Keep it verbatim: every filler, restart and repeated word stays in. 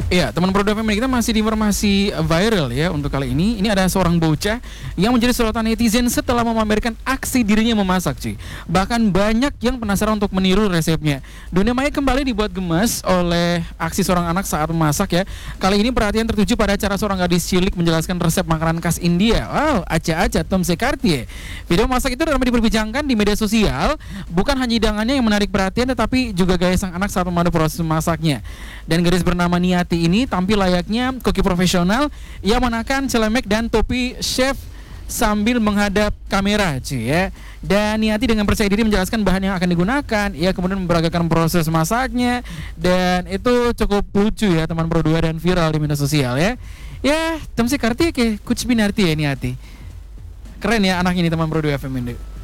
Iya, teman Pro dua F M kita masih di informasi viral ya untuk kali ini. Ini ada seorang bocah yang menjadi sorotan netizen setelah memamerkan aksi dirinya memasak, cuy. Bahkan banyak yang penasaran untuk meniru resepnya. Dunia maya kembali dibuat gemas oleh aksi seorang anak saat memasak ya. Kali ini perhatian tertuju pada cara seorang gadis cilik menjelaskan resep makanan khas India. Wow, aca-aca Tom Sekartie. Video masak itu ramai diperbincangkan di media sosial. Bukan hanya hidangannya yang menarik perhatian, tetapi juga gaya sang anak saat memandu proses memasaknya. Dan gadis bernama Niati ini tampil layaknya koki profesional yang mengenakan celemek dan topi chef sambil menghadap kamera, cuy ya. Dan Niati dengan percaya diri menjelaskan bahan yang akan digunakan, ia kemudian memperagakan proses masaknya, dan itu cukup lucu ya teman Pro dua dan viral di media sosial ya. Ya, Tom Sekartie ke kuch binarti ya Niati. Keren ya anak ini teman Pro dua F M ini.